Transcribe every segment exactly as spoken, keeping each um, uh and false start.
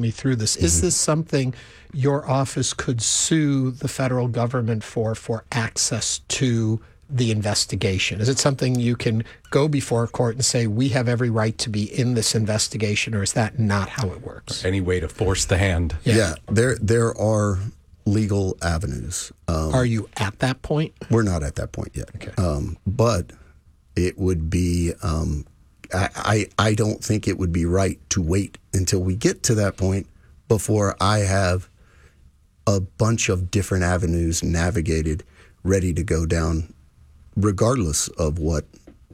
me through this. Mm-hmm. Is this something your office could sue the federal government for, for access to the investigation? Is it something you can go before a court and say, we have every right to be in this investigation, or is that not how it works? Any way to force the hand? Yeah, yeah there there are legal avenues. Um, are you at that point? We're not at that point yet. Okay. Um, but it would be, um, I, I, I don't think it would be right to wait until we get to that point before I have a bunch of different avenues navigated, ready to go down, regardless of what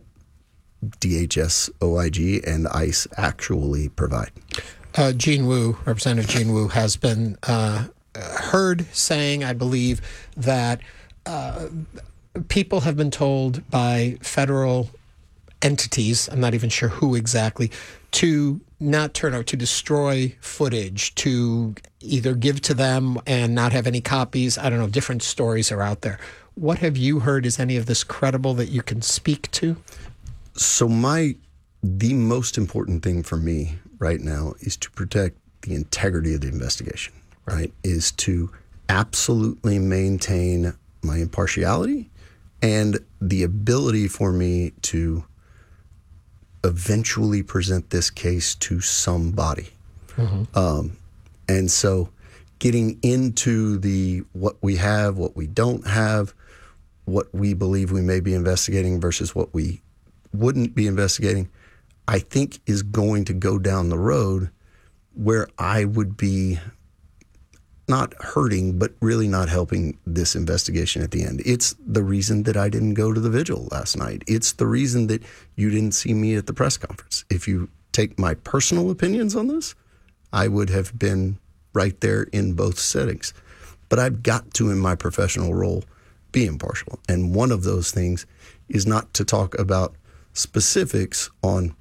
D H S, O I G, and ICE actually provide. Uh, Gene Wu, Representative Gene Wu, has been uh, heard saying, I believe, that uh, people have been told by federal entities, I'm not even sure who exactly, to not turn out, to destroy footage, to either give to them and not have any copies. I don't know, different stories are out there. What have you heard? Is any of this credible that you can speak to? So my, the most important thing for me right now is to protect the integrity of the investigation, right? Is to absolutely maintain my impartiality and the ability for me to eventually present this case to somebody. Mm-hmm. Um, and so getting into the what we have, what we don't have, what we believe we may be investigating versus what we wouldn't be investigating, I think is going to go down the road where I would be not hurting, but really not helping this investigation at the end. It's the reason that I didn't go to the vigil last night. It's the reason that you didn't see me at the press conference. If you take my personal opinions on this, I would have been right there in both settings. But I've got to, in my professional role, be impartial. And one of those things is not to talk about specifics on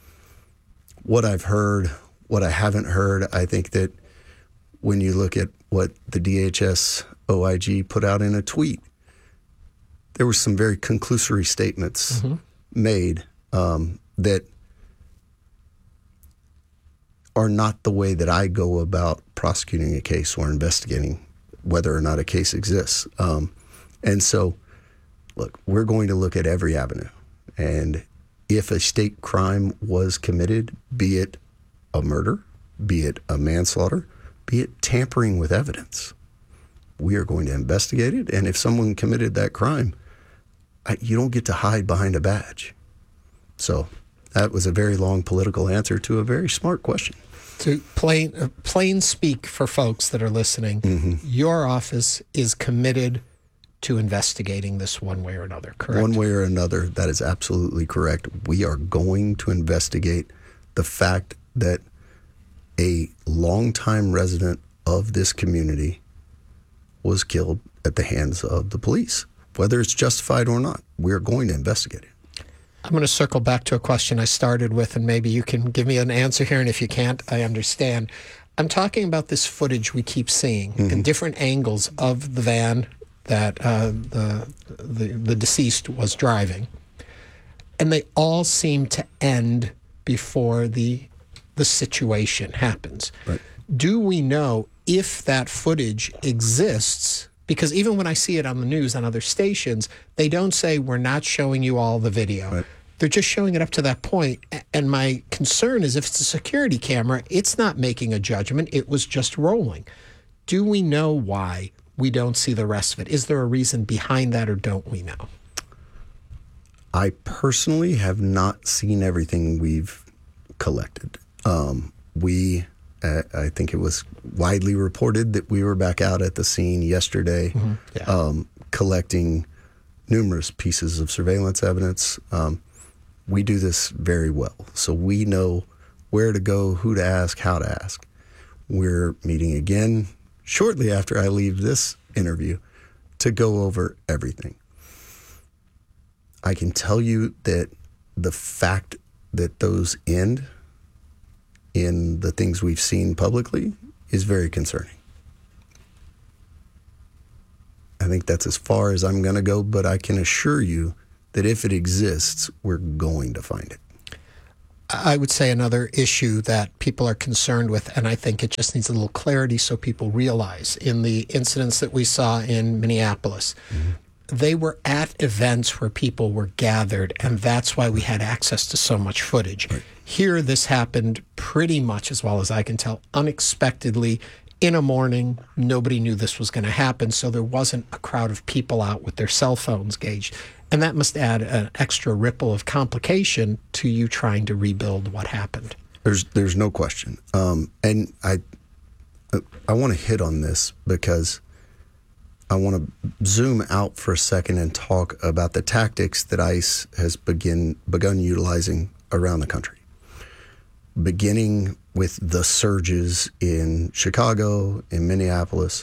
what I've heard, what I haven't heard. I think that when you look at what the D H S O I G put out in a tweet, there were some very conclusory statements mm-hmm. made um, that are not the way that I go about prosecuting a case or investigating whether or not a case exists. Um, and so, look, we're going to look at every avenue. And if a state crime was committed, be it a murder, be it a manslaughter, be it tampering with evidence, we are going to investigate it. And if someone committed that crime, I, you don't get to hide behind a badge. So that was a very long political answer to a very smart question. To plain, uh, plain speak for folks that are listening, mm-hmm. your office is committed to investigating this one way or another, correct? One way or another, that is absolutely correct. We are going to investigate the fact that a longtime resident of this community was killed at the hands of the police. Whether it's justified or not, we're going to investigate it. I'm going to circle back to a question I started with, and maybe you can give me an answer here, and if you can't, I understand. I'm talking about this footage we keep seeing mm-hmm. in different angles of the van that uh, the, the the deceased was driving, and they all seem to end before the the situation happens. Right. Do we know if that footage exists? Because even when I see it on the news on other stations, they don't say, we're not showing you all the video. Right. They're just showing it up to that point. And my concern is if it's a security camera, it's not making a judgment. It was just rolling. Do we know why we don't see the rest of it? Is there a reason behind that, or don't we know? I personally have not seen everything we've collected. Um, we, uh, I think it was widely reported that we were back out at the scene yesterday, mm-hmm. yeah. um, collecting numerous pieces of surveillance evidence. Um, we do this very well. So we know where to go, who to ask, how to ask. We're meeting again shortly after I leave this interview to go over everything. I can tell you that the fact that those end in the things we've seen publicly is very concerning. I think that's as far as I'm going to go, but I can assure you that if it exists, we're going to find it. I would say another issue that people are concerned with, and I think it just needs a little clarity so people realize, in the incidents that we saw in Minneapolis, mm-hmm. they were at events where people were gathered, and that's why we had access to so much footage. Right. Here, this happened pretty much, as well as I can tell, unexpectedly. In a morning, nobody knew this was going to happen, so there wasn't a crowd of people out with their cell phones gauged. And that must add an extra ripple of complication to you trying to rebuild what happened. There's there's no question. Um, and I I want to hit on this because I want to zoom out for a second and talk about the tactics that ICE has begin begun utilizing around the country. Beginning with the surges in Chicago, in Minneapolis,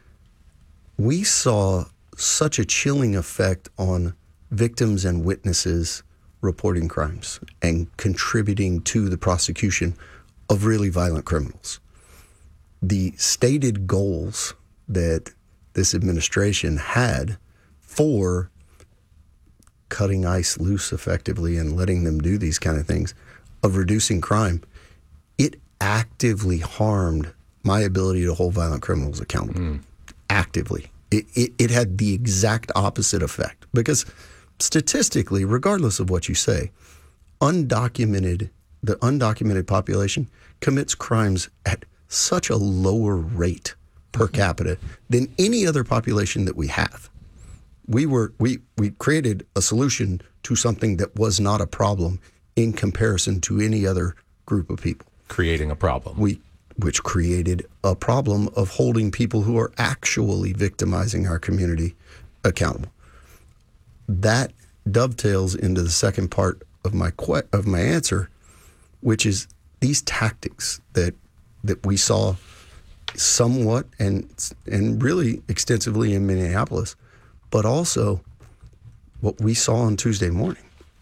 we saw such a chilling effect on victims and witnesses reporting crimes and contributing to the prosecution of really violent criminals. The stated goals that this administration had for cutting ICE loose effectively and letting them do these kind of things, of reducing crime, it actively harmed my ability to hold violent criminals accountable. Mm. Actively. It, it, it had the exact opposite effect because statistically, regardless of what you say, undocumented, the undocumented population commits crimes at such a lower rate per mm-hmm. capita than any other population that we have. We were we we created a solution to something that was not a problem in comparison to any other group of people. Creating a problem. We which created a problem of holding people who are actually victimizing our community accountable. That dovetails into the second part of my que- of my answer, which is these tactics that that we saw somewhat and and really extensively in Minneapolis, but also what we saw on Tuesday morning.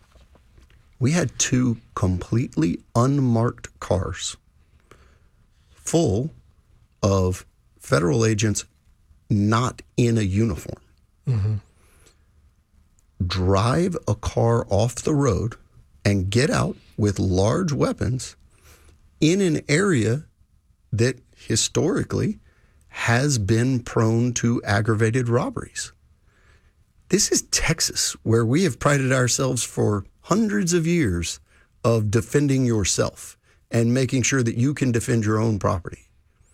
We had two completely unmarked cars full of federal agents not in a uniform. Mm-hmm. Drive a car off the road and get out with large weapons in an area that historically has been prone to aggravated robberies. This is Texas, where we have prided ourselves for hundreds of years of defending yourself and making sure that you can defend your own property.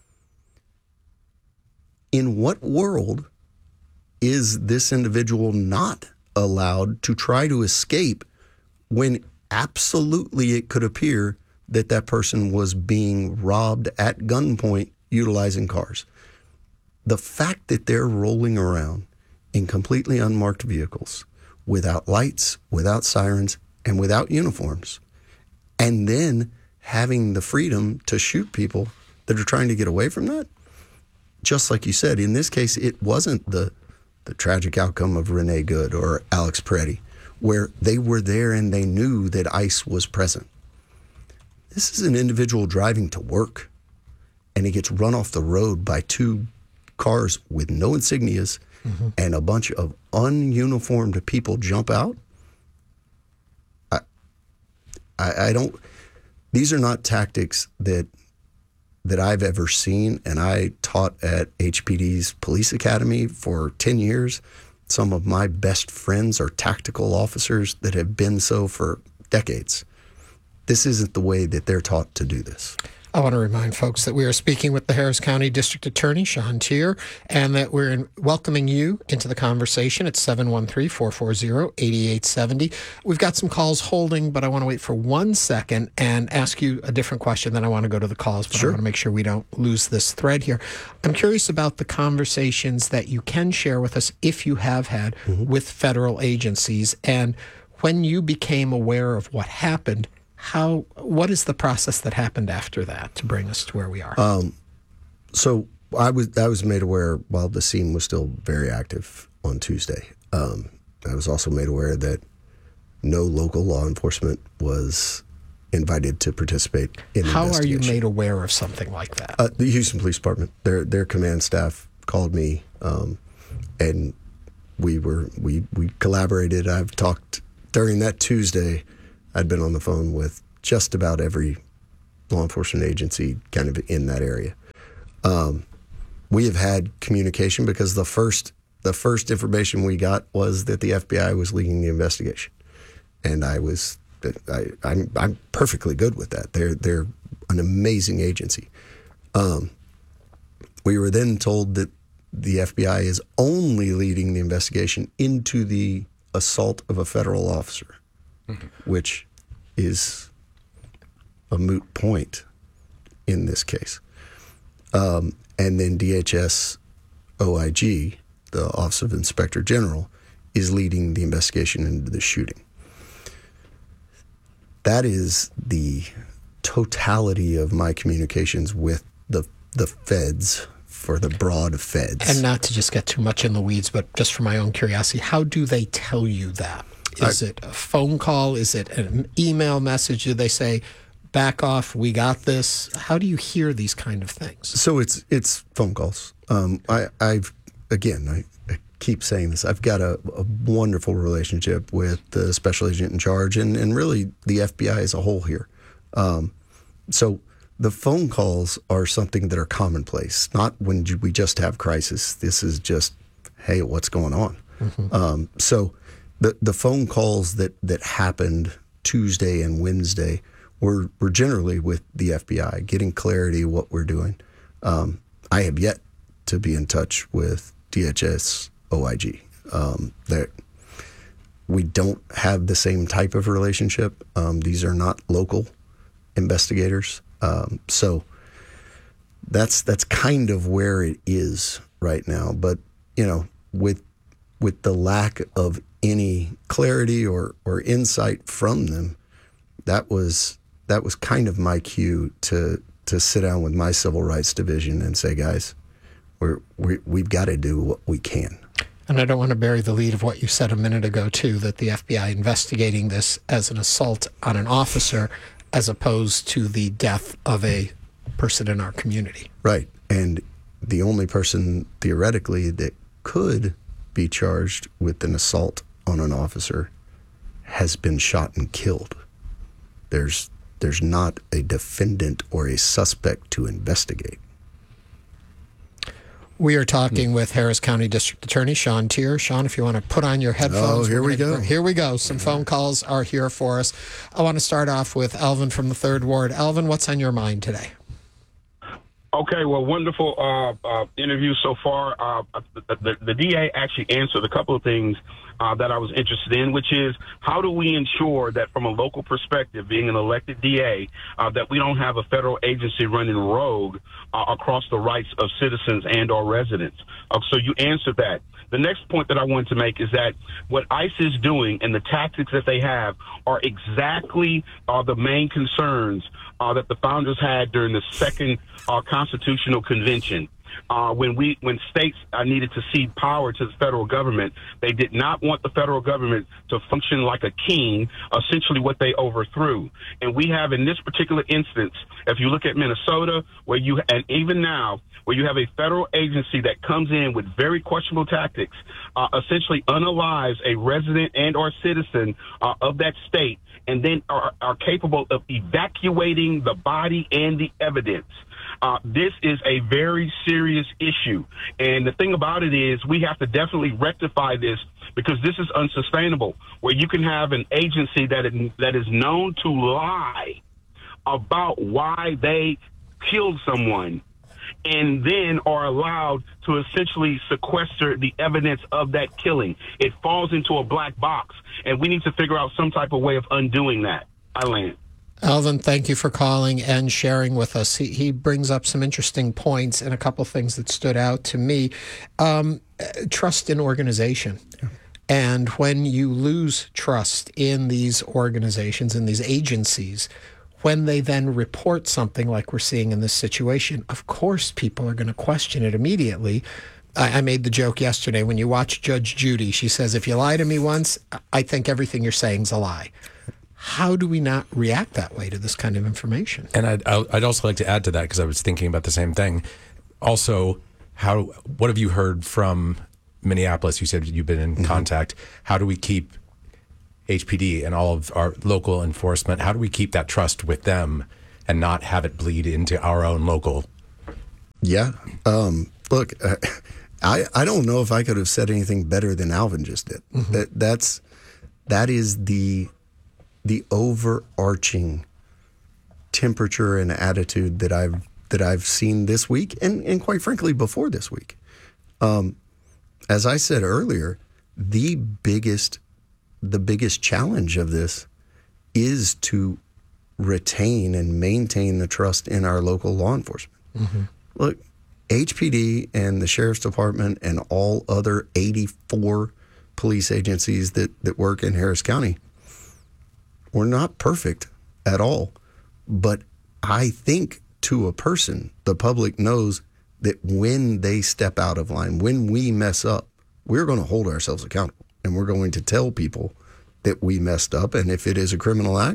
In what world is this individual not allowed to try to escape when absolutely it could appear that that person was being robbed at gunpoint utilizing cars? The fact that they're rolling around in completely unmarked vehicles without lights, without sirens, and without uniforms, and then having the freedom to shoot people that are trying to get away from that. Just like you said, in this case, it wasn't the the tragic outcome of Renee Good or Alex Peretti, where they were there and they knew that ICE was present. This is an individual driving to work, and he gets run off the road by two cars with no insignias, mm-hmm. and a bunch of ununiformed people jump out. I, I, I don't. These are not tactics that that I've ever seen, and I taught at H P D's Police Academy for ten years. Some of my best friends are tactical officers that have been so for decades. This isn't the way that they're taught to do this. I want to remind folks that we are speaking with the Harris County District Attorney, Sean Teare, and that we're in welcoming you into the conversation at seven one three, four four zero, eight eight seven zero. We've got some calls holding, but I want to wait for one second and ask you a different question. Then I want to go to the calls, but sure. I want to make sure we don't lose this thread here. I'm curious about the conversations that you can share with us, if you have had, mm-hmm. with federal agencies. And when you became aware of what happened, How? What is the process that happened after that to bring us to where we are? Um, so I was I was made aware while the scene was still very active on Tuesday. Um, I was also made aware that no local law enforcement was invited to participate in the How are you investigation. made aware of something like that? Uh, the Houston Police Department, their their command staff called me, um, and we were we we collaborated. I've talked during that Tuesday. I'd been on the phone with just about every law enforcement agency kind of in that area. Um, we have had communication because the first the first information we got was that the F B I was leading the investigation, and I was I, I'm I'm perfectly good with that. They're they're an amazing agency. Um, we were then told that the F B I is only leading the investigation into the assault of a federal officer, mm-hmm. which is a moot point in this case. Um, and then D H S O I G, the Office of Inspector General, is leading the investigation into the shooting. That is the totality of my communications with the the feds, for the broad feds. And not to just get too much in the weeds, but just for my own curiosity, how do they tell you that? Is I, it a phone call? Is it an email message? Do they say, back off, we got this? How do you hear these kind of things? So it's it's phone calls. Um, I, I've, again, I, I keep saying this, I've got a, a wonderful relationship with the special agent in charge and, and really the F B I as a whole here. Um, so the phone calls are something that are commonplace, not when we just have crisis. This is just, hey, what's going on? Mm-hmm. Um, so the the phone calls that, that happened Tuesday and Wednesday were, were generally with the F B I, getting clarity what we're doing. Um, I have yet to be in touch with D H S O I G. Um, that we don't have the same type of relationship. Um, these are not local investigators. Um, so that's that's kind of where it is right now. But, you know, with with the lack of any clarity or, or insight from them, that was that was kind of my cue to to sit down with my civil rights division and say, guys, we're, we we've got to do what we can. And I don't want to bury the lead of what you said a minute ago, too, that the F B I investigating this as an assault on an officer as opposed to the death of a person in our community. Right. And the only person theoretically that could be charged with an assault on an officer has been shot and killed. There's there's not a defendant or a suspect to investigate. We are talking with Harris County District Attorney Sean Teare. Sean, if you want to put on your headphones. Oh, here we go. Here we go. Some phone calls are here for us. I want to start off with Alvin from the third Ward. Alvin, what's on your mind today? Okay, well, wonderful uh, uh, interview so far. Uh, the, the, the D A actually answered a couple of things uh, that I was interested in, which is how do we ensure that from a local perspective, being an elected D A, uh, that we don't have a federal agency running rogue uh, across the rights of citizens and or residents. Uh, so you answered that. The next point that I wanted to make is that what ICE is doing and the tactics that they have are exactly uh, the main concerns uh, that the founders had during the second uh, constitutional convention. Uh, when we, when states uh, needed to cede power to the federal government, they did not want the federal government to function like a king, essentially what they overthrew. And we have in this particular instance, if you look at Minnesota, where you, and even now, where you have a federal agency that comes in with very questionable tactics, uh, essentially unalives a resident and or citizen uh, of that state, and then are, are capable of evacuating the body and the evidence. Uh, this is a very serious issue. And the thing about it is we have to definitely rectify this because this is unsustainable, where you can have an agency that is, that is known to lie about why they killed someone and then are allowed to essentially sequester the evidence of that killing. It falls into a black box, and we need to figure out some type of way of undoing that. I land. Alvin, thank you for calling and sharing with us. He, he brings up some interesting points and a couple things that stood out to me. Um, trust in organization. Yeah. And when you lose trust in these organizations, in these agencies, when they then report something like we're seeing in this situation, of course people are going to question it immediately. I, I made the joke yesterday, when you watch Judge Judy, she says, if you lie to me once, I think everything you're saying is a lie. How do we not react that way to this kind of information? And I'd, I'd also like to add to that, because I was thinking about the same thing. Also, how what have you heard from Minneapolis? You said you've been in mm-hmm. contact. How do we keep H P D and all of our local enforcement? How do we keep that trust with them and not have it bleed into our own local? Yeah. Um, look, uh, I, I don't know if I could have said anything better than Alvin just did. Mm-hmm. That that's that is the the overarching temperature and attitude that I've that I've seen this week, and, and quite frankly before this week. Um, as I said earlier, the biggest the biggest challenge of this is to retain and maintain the trust in our local law enforcement. Mm-hmm. Look, H P D and the Sheriff's Department and all other eighty-four police agencies that, that work in Harris County, we're not perfect at all. But I think to a person, the public knows that when they step out of line, when we mess up, we're going to hold ourselves accountable. And we're going to tell people that we messed up. And if it is a criminal act,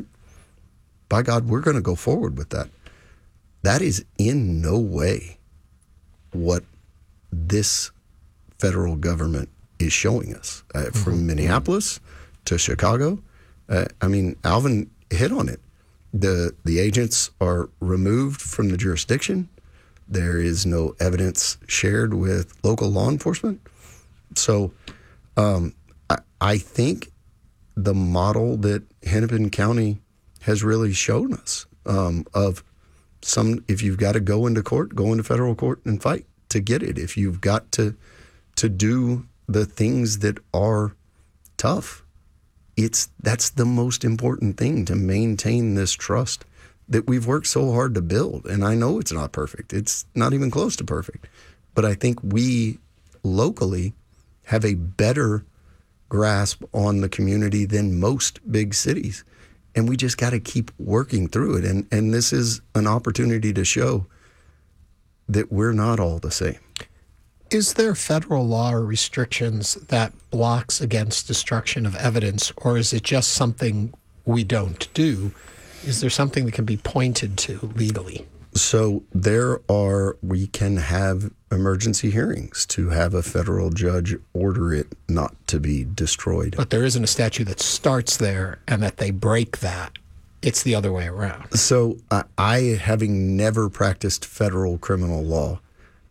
by God, we're going to go forward with that. That is in no way what this federal government is showing us. Uh, mm-hmm. From Minneapolis to Chicago, uh, I mean, Alvin hit on it. The the agents are removed from the jurisdiction. There is no evidence shared with local law enforcement. So um, I, I think the model that Hennepin County has really shown us um, of some, if you've got to go into court, go into federal court and fight to get it. If you've got to to do the things that are tough, it's that's the most important thing, to maintain this trust that we've worked so hard to build. And I know it's not perfect. It's not even close to perfect. But I think we locally have a better grasp on the community than most big cities. And we just got to keep working through it. And, and this is an opportunity to show that we're not all the same. Is there federal law or restrictions that blocks against destruction of evidence, or is it just something we don't do? Is there something that can be pointed to legally? So there are, we can have emergency hearings to have a federal judge order it not to be destroyed. But there isn't a statute that starts there and that they break that. It's the other way around. So uh, I, having never practiced federal criminal law,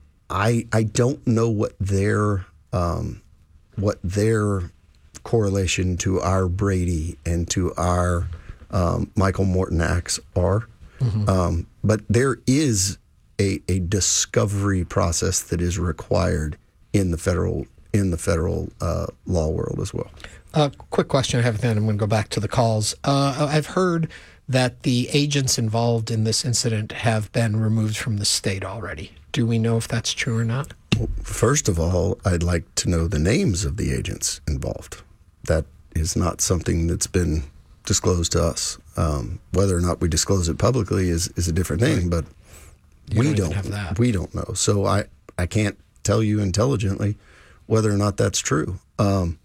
I I don't know what their um, what their correlation to our Brady and to our um, Michael Morton acts are. Mm-hmm. Um, but there is a, a discovery process that is required in the federal in the federal uh, law world as well. A uh, quick question I have, then I'm going to go back to the calls. Uh, I've heard that the agents involved in this incident have been removed from the state already. Do we know if that's true or not? Well, first of all, I'd like to know the names of the agents involved. That is not something that's been disclosed to us. Um, whether or not we disclose it publicly is, is a different thing, but you we don't, don't, have that. we don't know. So I, I can't tell you intelligently whether or not that's true. Um,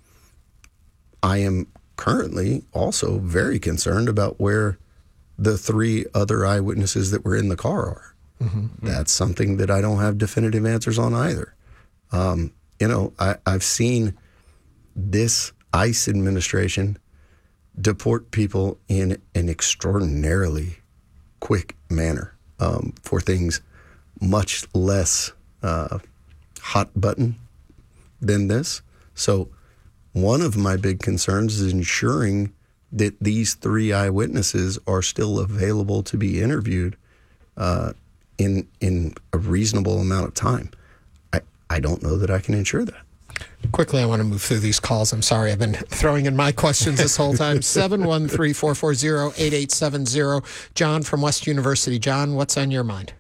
I am currently also very concerned about where the three other eyewitnesses that were in the car are. Mm-hmm. That's something that I don't have definitive answers on either. Um, you know, I, I've seen this ICE administration deport people in an extraordinarily quick manner um, for things much less uh, hot button than this. So one of my big concerns is ensuring that these three eyewitnesses are still available to be interviewed uh, in in a reasonable amount of time. I, I don't know that I can ensure that. Quickly, I want to move through these calls. I'm sorry, I've been throwing in my questions this whole time. seven one three, four four zero, eight eight seven zero. John from West University. John, what's on your mind?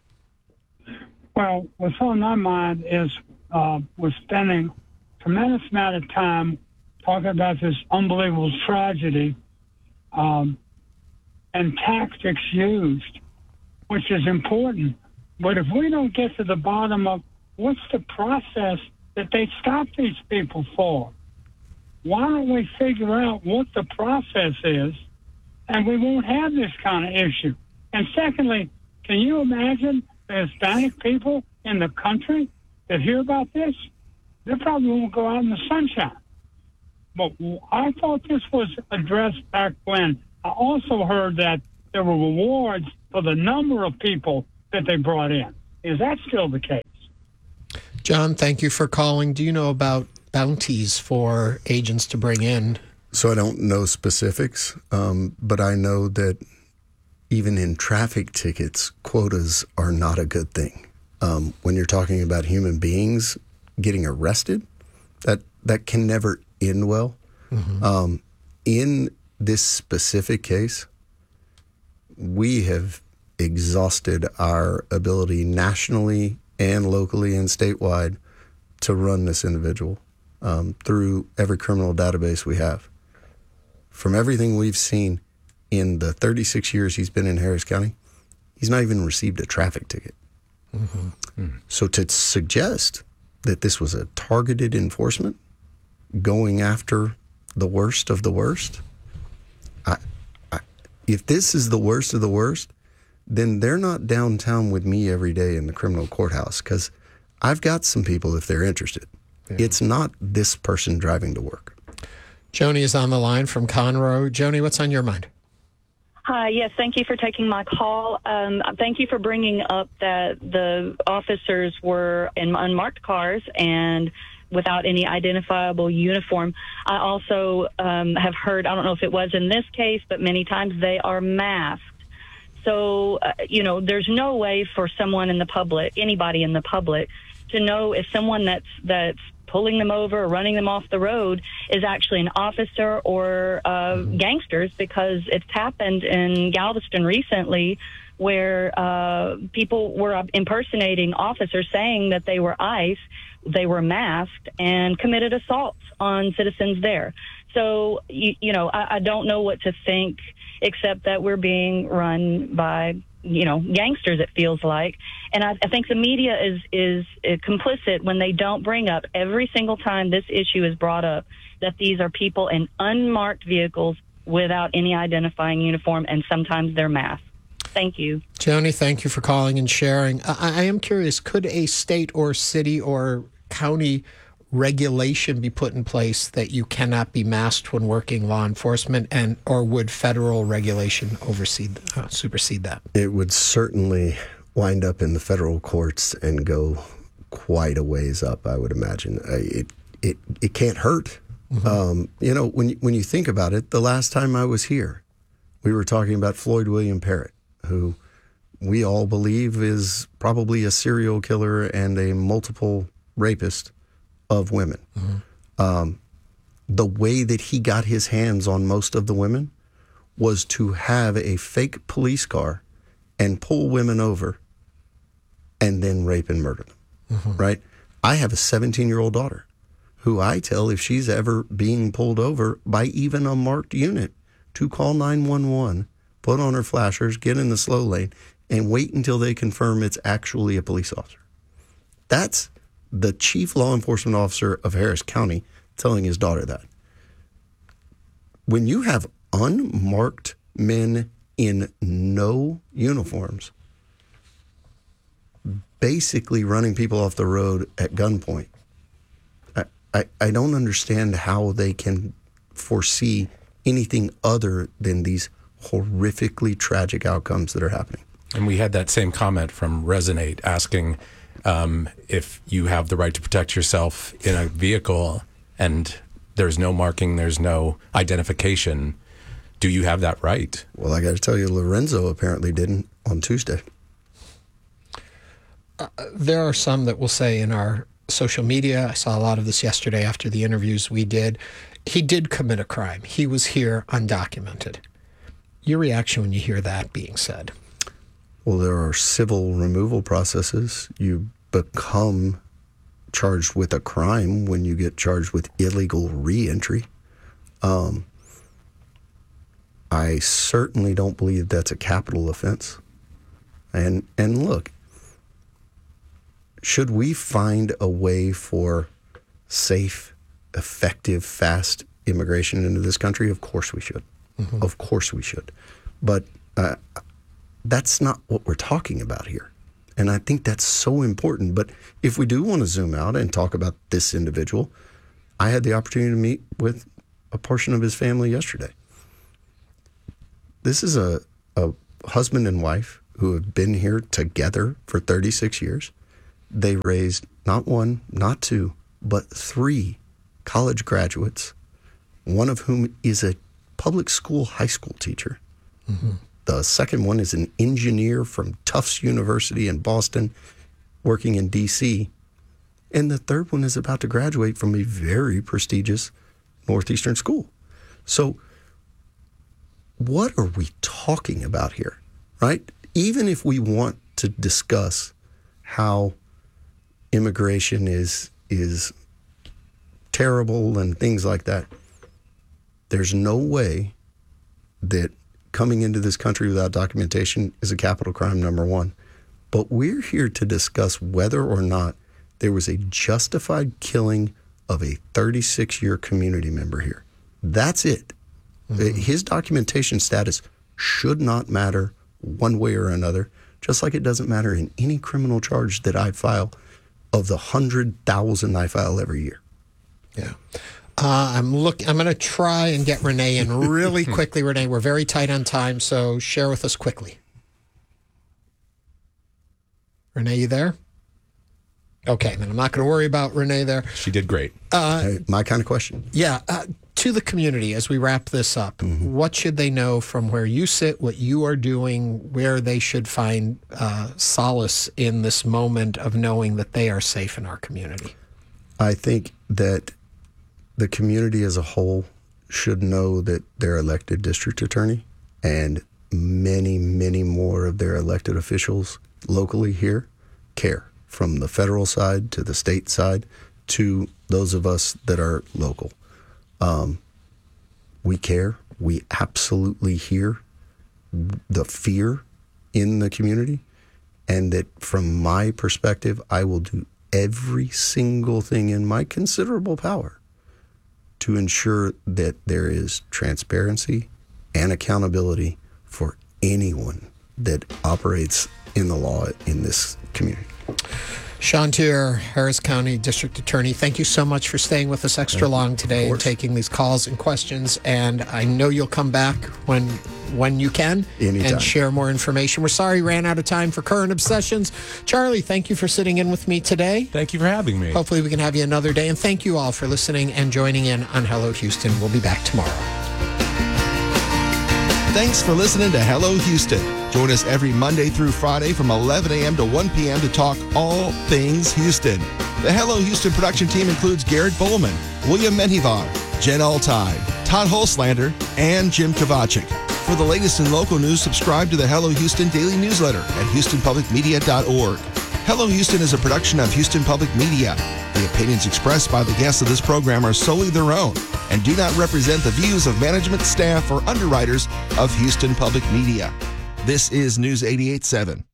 Well, what's on my mind is uh, we're spending a tremendous amount of time talking about this unbelievable tragedy um, and tactics used, which is important. But if we don't get to the bottom of what's the process that they stop these people for, why don't we figure out what the process is, and we won't have this kind of issue. And secondly, can you imagine the Hispanic people in the country that hear about this? They probably won't go out in the sunshine. but I thought this was addressed back when. I also heard that there were rewards for the number of people that they brought in. Is that still the case? John, thank you for calling. Do you know about bounties for agents to bring in? So I don't know specifics, um, but I know that even in traffic tickets, quotas are not a good thing. Um, when you're talking about human beings getting arrested, that that can never end well. Mm-hmm. Um, in this specific case, we have exhausted our ability nationally and locally and statewide to run this individual um, through every criminal database we have. From everything we've seen in the thirty-six years he's been in Harris County, he's not even received a traffic ticket. Mm-hmm. Mm. So to suggest that this was a targeted enforcement going after the worst of the worst, I, I, if this is the worst of the worst, then they're not downtown with me every day in the criminal courthouse, because I've got some people if they're interested. Yeah. It's not this person driving to work. Joni is on the line from Conroe. Joni, what's on your mind? Hi, yes, thank you for taking my call. Um, thank you for bringing up that the officers were in unmarked cars and without any identifiable uniform. I also um, have heard, I don't know if it was in this case, but many times they are masked. So, uh, you know, there's no way for someone in the public, anybody in the public, to know if someone that's that's pulling them over or running them off the road is actually an officer or uh, gangsters, because it's happened in Galveston recently where uh, people were impersonating officers saying that they were ICE, they were masked, and committed assaults on citizens there. So, you, you know, I, I don't know what to think, except that we're being run by, you know, gangsters, it feels like. And I, I think the media is, is is complicit when they don't bring up every single time this issue is brought up that these are people in unmarked vehicles without any identifying uniform, and sometimes they're masked. Thank you. Joni, thank you for calling and sharing. I, I am curious, could a state or city or county regulation be put in place that you cannot be masked when working law enforcement, and or would federal regulation oversee uh, supersede that? It would certainly wind up in the federal courts and go quite a ways up, I would imagine. It it it can't hurt. Mm-hmm. Um, you know, when when you think about it, the last time I was here, we were talking about Floyd William Parrott, who we all believe is probably a serial killer and a multiple rapist of women. Mm-hmm. Um, the way that he got his hands on most of the women was to have a fake police car and pull women over and then rape and murder them, mm-hmm. right? I have a seventeen-year-old daughter who I tell, if she's ever being pulled over by even a marked unit, to call nine one one, put on her flashers, get in the slow lane, and wait until they confirm it's actually a police officer. That's the chief law enforcement officer of Harris County telling his daughter that. When you have unmarked men in no uniforms basically running people off the road at gunpoint, I, I, I don't understand how they can foresee anything other than these horrifically tragic outcomes that are happening. And we had that same comment from Resonate asking um, if you have the right to protect yourself in a vehicle and there's no marking, there's no identification, do you have that right? Well, I got to tell you, Lorenzo apparently didn't on Tuesday. Uh, there are some that will say in our social media, I saw a lot of this yesterday after the interviews we did, he did commit a crime. He was here undocumented. Your reaction when you hear that being said? Well, there are civil removal processes. You become charged with a crime when you get charged with illegal reentry. Um, I certainly don't believe that's a capital offense. And and look, should we find a way for safe, effective, fast immigration into this country? Of course we should. Mm-hmm. Of course we should. But uh, that's not what we're talking about here. And I think that's so important. But if we do want to zoom out and talk about this individual, I had the opportunity to meet with a portion of his family yesterday. This is a, a husband and wife who have been here together for thirty-six years. They raised not one, not two, but three college graduates, one of whom is a public school high school teacher. Mm-hmm. The second one is an engineer from Tufts University in Boston, working in D C. And the third one is about to graduate from a very prestigious Northeastern school. So what are we talking about here, right? Even if we want to discuss how immigration is is terrible and things like that, there's no way that coming into this country without documentation is a capital crime, number one. But we're here to discuss whether or not there was a justified killing of a thirty-six-year community member here. That's it. Mm-hmm. His documentation status should not matter one way or another, just like it doesn't matter in any criminal charge that I file of the one hundred thousand I file every year. Yeah. Uh, I'm look. I'm going to try and get Renee in really quickly. Renee, we're very tight on time, so share with us quickly. Renee, you there? Okay, then I'm not going to worry about Renee there. She did great. Uh, hey, my kind of question. Yeah. Uh, to the community, as we wrap this up, mm-hmm. what should they know from where you sit, what you are doing, where they should find uh, solace in this moment of knowing that they are safe in our community? I think that the community as a whole should know that their elected district attorney and many, many more of their elected officials locally here care, from the federal side to the state side to those of us that are local. Um, we care. We absolutely hear the fear in the community, and that from my perspective, I will do every single thing in my considerable power to ensure that there is transparency and accountability for anyone that operates in the law in this community. Sean Teare, Harris County District Attorney, thank you so much for staying with us extra long today and taking these calls and questions. And I know you'll come back when when you can Anytime. and share more information. We're sorry we ran out of time for Current Obsessions. Charlie, thank you for sitting in with me today. Thank you for having me. Hopefully we can have you another day. And thank you all for listening and joining in on Hello Houston. We'll be back tomorrow. Thanks for listening to Hello Houston. Join us every Monday through Friday from eleven a.m. to one p.m. to talk all things Houston. The Hello Houston production team includes Garrett Bowman, William Menjivar, Jen Altai, Todd Holslander, and Jim Kovacic. For the latest in local news, subscribe to the Hello Houston daily newsletter at houston public media dot org. Hello Houston is a production of Houston Public Media. The opinions expressed by the guests of this program are solely their own and do not represent the views of management, staff, or underwriters of Houston Public Media. This is News eighty-eight point seven.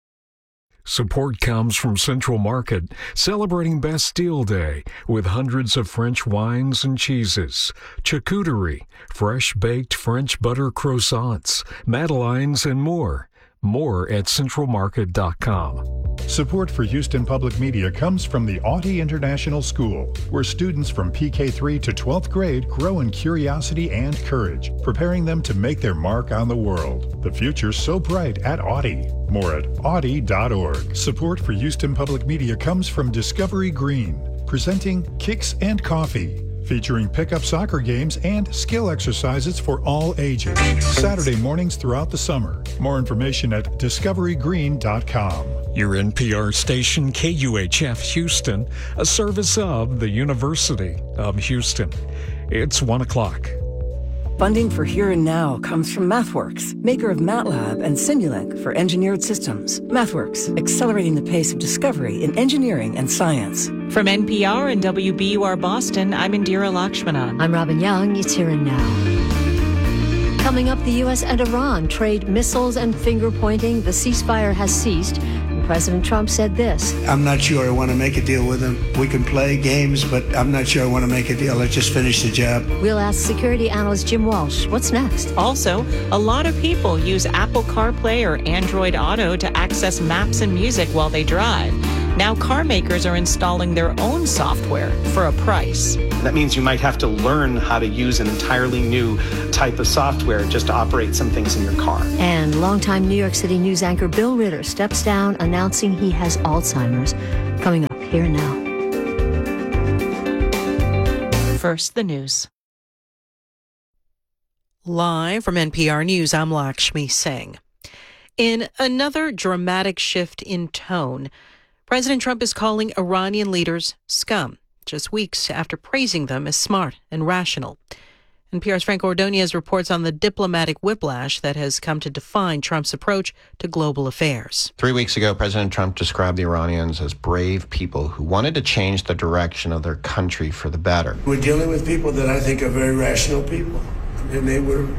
Support comes from Central Market, celebrating Bastille Day with hundreds of French wines and cheeses, charcuterie, fresh baked French butter croissants, madeleines, and more. More at central market dot com. Support for Houston Public Media comes from the Audie International School, where students from P K three to twelfth grade grow in curiosity and courage, preparing them to make their mark on the world. The future's so bright at Audie. More at audie dot org. Support for Houston Public Media comes from Discovery Green, presenting Kicks and Coffee, featuring pickup soccer games and skill exercises for all ages. Saturday mornings throughout the summer. More information at discovery green dot com. Your N P R station, K U H F Houston, a service of the University of Houston. It's one o'clock. Funding for Here and Now comes from MathWorks, maker of MATLAB and Simulink for engineered systems. MathWorks, accelerating the pace of discovery in engineering and science. From N P R and W B U R Boston, I'm Indira Lakshmanan. I'm Robin Young. It's Here and Now. Coming up, the U S and Iran trade missiles and finger-pointing. The ceasefire has ceased. President Trump said this. I'm not sure I want to make a deal with him. We can play games, but I'm not sure I want to make a deal. Let's just finish the job. We'll ask security analyst Jim Walsh, what's next? Also, a lot of people use Apple CarPlay or Android Auto to access maps and music while they drive. Now car makers are installing their own software for a price. That means you might have to learn how to use an entirely new type of software just to operate some things in your car. And longtime New York City news anchor Bill Ritter steps down, announcing he has Alzheimer's. Coming up here and now. First, the news. Live from N P R News, I'm Lakshmi Singh. In another dramatic shift in tone, President Trump is calling Iranian leaders scum, just weeks after praising them as smart and rational. N P R's Frank Ordonez reports on the diplomatic whiplash that has come to define Trump's approach to global affairs. Three weeks ago, President Trump described the Iranians as brave people who wanted to change the direction of their country for the better. We're dealing with people that I think are very rational people, and they were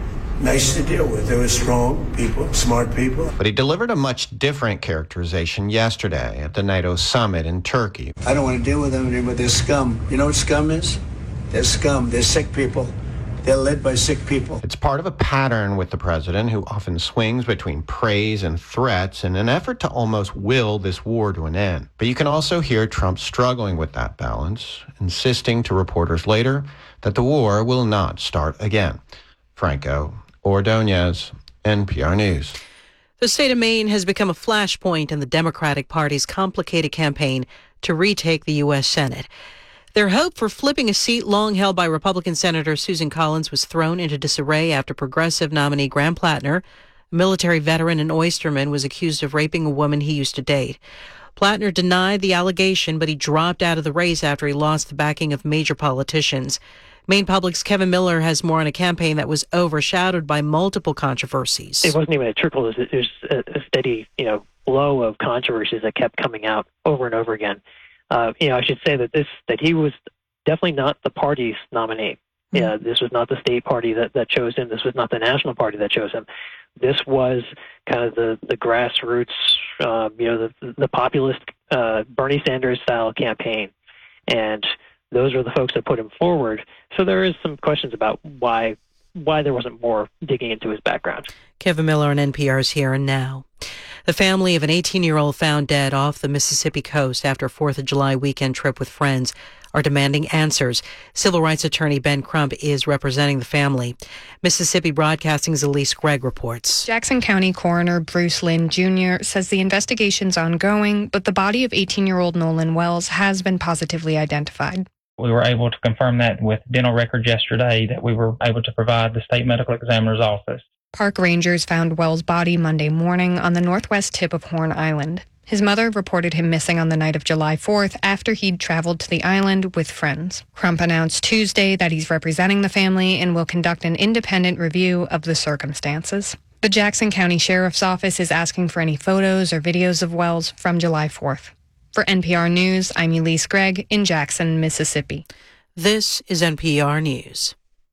nice to deal with. They were strong people, smart people. But he delivered a much different characterization yesterday at the NATO summit in Turkey. I don't want to deal with them anymore. They're scum. You know what scum is? They're scum. They're sick people. They're led by sick people. It's part of a pattern with the president, who often swings between praise and threats in an effort to almost will this war to an end. But you can also hear Trump struggling with that balance, insisting to reporters later that the war will not start again. Franco Ordonez, N P R News. The state of Maine has become a flashpoint in the Democratic Party's complicated campaign to retake the U S Senate. Their hope for flipping a seat long held by Republican Senator Susan Collins was thrown into disarray after progressive nominee Graham Plattner, a military veteran and oysterman, was accused of raping a woman he used to date. Plattner denied the allegation, but he dropped out of the race after he lost the backing of major politicians. Maine Public's Kevin Miller has more on a campaign that was overshadowed by multiple controversies. It wasn't even a trickle. It was, it was a, a steady, you know, flow of controversies that kept coming out over and over again. Uh, you know, I should say that this that he was definitely not the party's nominee. Mm-hmm. Yeah, this was not the state party that, that chose him. This was not the national party that chose him. This was kind of the the grassroots, uh, you know, the the populist uh, Bernie Sanders style campaign, and those are the folks that put him forward. So there is some questions about why why there wasn't more digging into his background. Kevin Miller on N P R's Here and Now. The family of an eighteen-year-old found dead off the Mississippi coast after a fourth of July weekend trip with friends are demanding answers. Civil rights attorney Ben Crump is representing the family. Mississippi Broadcasting's Elise Gregg reports. Jackson County Coroner Bruce Lynn Junior says the investigation's ongoing, but the body of eighteen-year-old Nolan Wells has been positively identified. We were able to confirm that with dental records yesterday that we were able to provide the state medical examiner's office. Park rangers found Wells' body Monday morning on the northwest tip of Horn Island. His mother reported him missing on the night of July fourth after he'd traveled to the island with friends. Crump announced Tuesday that he's representing the family and will conduct an independent review of the circumstances. The Jackson County Sheriff's Office is asking for any photos or videos of Wells from July fourth. For N P R News, I'm Elise Gregg in Jackson, Mississippi. This is N P R News.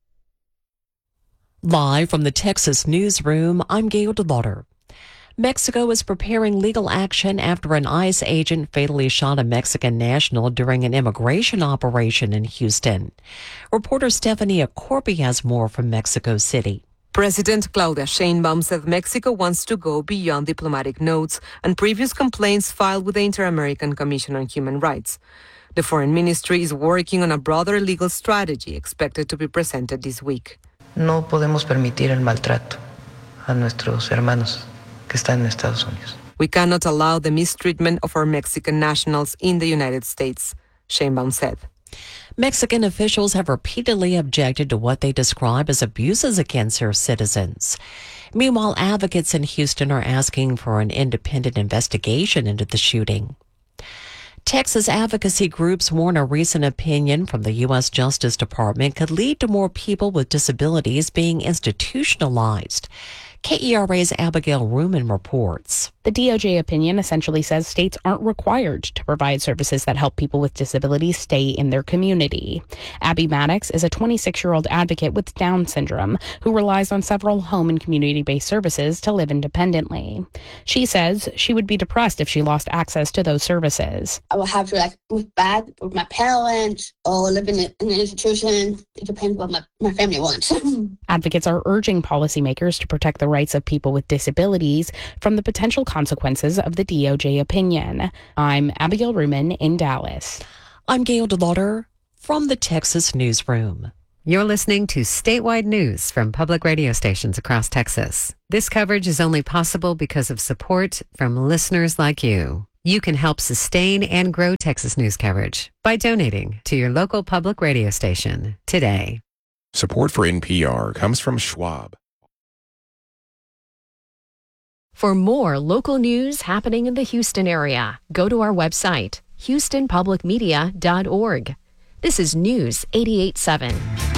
Live from the Texas newsroom, I'm Gail DeLauder. Mexico is preparing legal action after an ICE agent fatally shot a Mexican national during an immigration operation in Houston. Reporter Stephanie Corby has more from Mexico City. President Claudia Sheinbaum said Mexico wants to go beyond diplomatic notes and previous complaints filed with the Inter-American Commission on Human Rights. The Foreign Ministry is working on a broader legal strategy expected to be presented this week. No podemos permitir el maltrato a nuestros hermanos que están en Estados Unidos. We cannot allow the mistreatment of our Mexican nationals in the United States, Sheinbaum said. Mexican officials have repeatedly objected to what they describe as abuses against their citizens. Meanwhile, advocates in Houston are asking for an independent investigation into the shooting. Texas advocacy groups warn a recent opinion from the U S Justice Department could lead to more people with disabilities being institutionalized. K E R A's Abigail Ruman reports. The D O J opinion essentially says states aren't required to provide services that help people with disabilities stay in their community. Abby Maddox is a twenty-six-year-old advocate with Down syndrome who relies on several home and community-based services to live independently. She says she would be depressed if she lost access to those services. I will have to like move back with my parents or live in, a, in an institution. It depends what my, my family wants. Advocates are urging policymakers to protect the rights of people with disabilities from the potential consequences of the D O J opinion. I'm Abigail Ruman in Dallas. I'm Gail DeLauder from the Texas Newsroom. You're listening to statewide news from public radio stations across Texas. This coverage is only possible because of support from listeners like you. You can help sustain and grow Texas news coverage by donating to your local public radio station today. Support for N P R comes from Schwab. For more local news happening in the Houston area, go to our website, houston public media dot org. This is News eighty-eight point seven.